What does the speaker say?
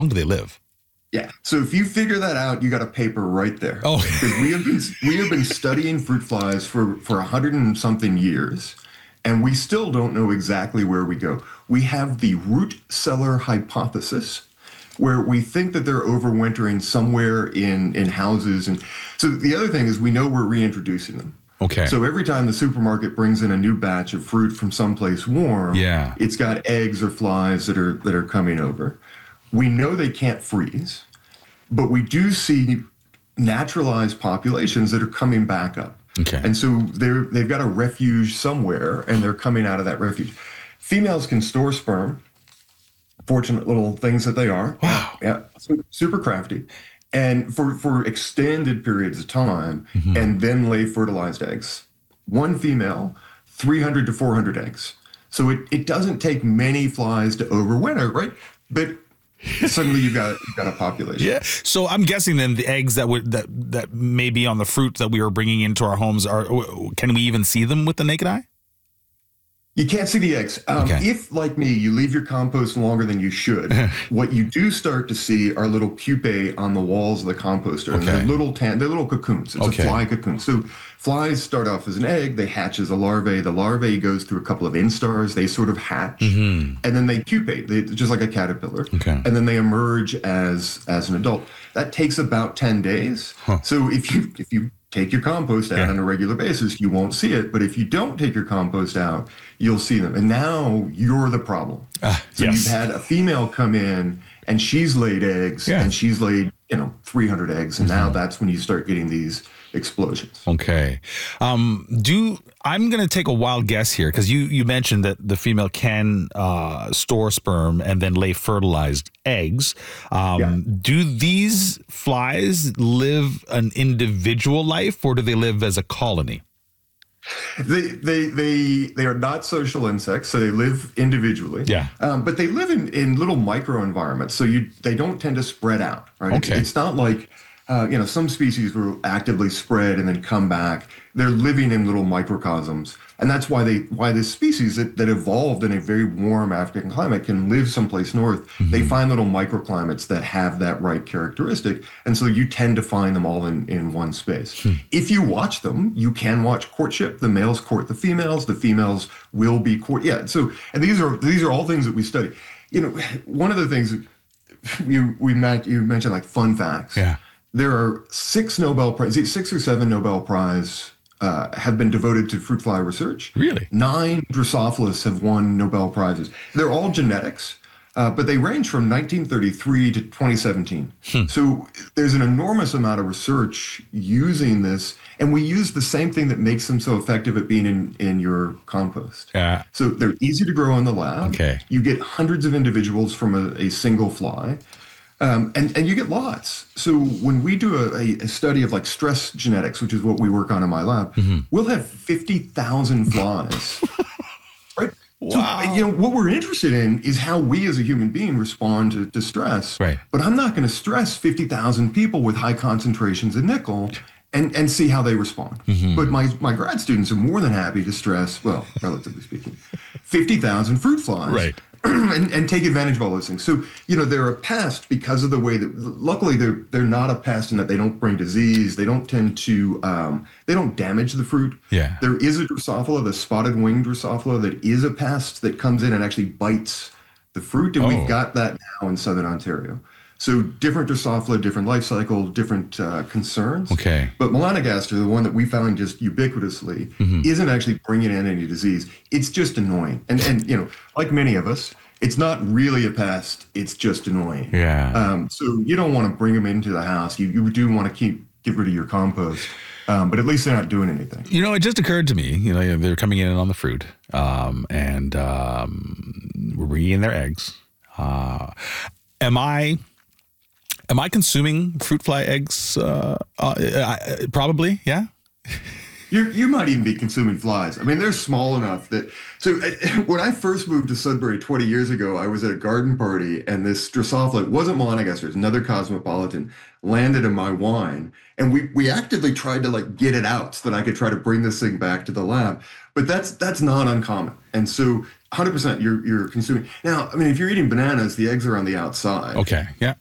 long do they live? Yeah. So if you figure that out, you got a paper right there. Oh, because we have been studying fruit flies for 100 and something years, and we still don't know exactly where we go. We have the root cellar hypothesis, where we think that they're overwintering somewhere in houses. And so the other thing is we know we're reintroducing them. okay. So every time the supermarket brings in a new batch of fruit from someplace warm, Yeah. it's got eggs or flies that are coming over. We know they can't freeze, but we do see naturalized populations that are coming back up. Okay. And so they've got a refuge somewhere, and they're coming out of that refuge. Females can store sperm, fortunate little things that they are. Wow. Yeah, super crafty. And for extended periods of time, and then lay fertilized eggs. One female, 300 to 400 eggs. So it doesn't take many flies to overwinter, right? But suddenly you've got a population. Yeah. So I'm guessing then the eggs that may be on the fruit that we are bringing into our homes can we even see them with the naked eye? You can't see the eggs. Okay. If, like me, you leave your compost longer than you should, what you do start to see are little pupae on the walls of the composter. And they're little cocoons. It's a fly cocoon. So flies start off as an egg. They hatch as a larvae. The larvae goes through a couple of instars. They sort of hatch. And then they pupate, just like a caterpillar. Okay. And then they emerge as an adult. That takes about 10 days. So if you take your compost out on a regular basis, you won't see it. But if you don't take your compost out, you'll see them. And now you're the problem. So you've had a female come in and she's laid eggs and she's laid, 300 eggs. And now that's when you start getting these explosions. Okay. I'm going to take a wild guess here because you mentioned that the female can store sperm and then lay fertilized eggs. Do these flies live an individual life or do they live as a colony? They are not social insects, so they live individually. Yeah. But they live in little microenvironments, so they don't tend to spread out, right? Okay. It's not like some species will actively spread and then come back. They're living in little microcosms, and that's why this species that evolved in a very warm African climate can live someplace north. They find little microclimates that have that right characteristic, and so you tend to find them all in one space. If you watch them, you can watch courtship. The males court the females. The females will be court. Yeah. So, and these are all things that we study. One of the things you mentioned, like fun facts. Yeah. There are 6 or 7 Nobel Prize have been devoted to fruit fly research. Really? 9 Drosophilus have won Nobel Prizes. They're all genetics, but they range from 1933 to 2017. So there's an enormous amount of research using this, and we use the same thing that makes them so effective at being in your compost. Yeah. So they're easy to grow in the lab. Okay. You get hundreds of individuals from a single fly. And you get lots. So when we do a study of like stress genetics, which is what we work on in my lab, we'll have 50,000 flies. Right? Wow. So, what we're interested in is how we as a human being respond to stress. Right. But I'm not going to stress 50,000 people with high concentrations of nickel and see how they respond. But my grad students are more than happy to stress, well, relatively speaking, 50,000 fruit flies. Right. and take advantage of all those things. So, they're a pest because of the way that, luckily, they're not a pest in that they don't bring disease. They don't tend to, they don't damage the fruit. Yeah. There is a Drosophila, the spotted winged Drosophila, that is a pest that comes in and actually bites the fruit. And we've got that now in Southern Ontario. So different Drosophila, different life cycle, different concerns. Okay. But melanogaster, the one that we found just ubiquitously, isn't actually bringing in any disease. It's just annoying. And like many of us, it's not really a pest. It's just annoying. Yeah. So you don't want to bring them into the house. You do want to get rid of your compost. But at least they're not doing anything. It just occurred to me, they're coming in on the fruit and we're bringing in their eggs. Am I consuming fruit fly eggs? Probably, yeah. You might even be consuming flies. I mean, they're small enough that. So when I first moved to Sudbury 20 years ago, I was at a garden party, and this Drosophila, it wasn't melanogaster, it's another cosmopolitan, landed in my wine, and we actively tried to get it out so that I could try to bring this thing back to the lab. But that's not uncommon, and so 100%. You're consuming now. I mean, if you're eating bananas, the eggs are on the outside. Okay. Yeah.